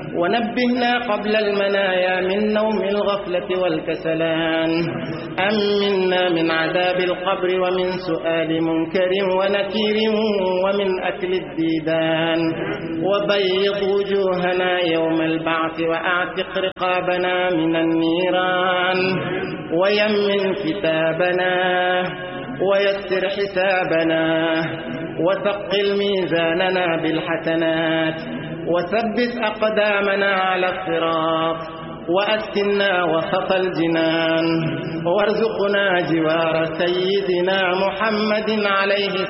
ونبهنا قبل المنايا من نوم الغفلة والكسلان. أمنا من عذاب القبر ومن سؤال منكر ونكير ومن أكل الديدان. وبيض وجوهنا يوم البعث وأعتق رقابنا من النيران. ويمن كتابنا ويسر حسابنا وثقل ميزاننا بالحسنات وثبت أقدامنا على الصراط وأسكننا وسط الجنان وارزقنا جوار سيدنا محمد عليه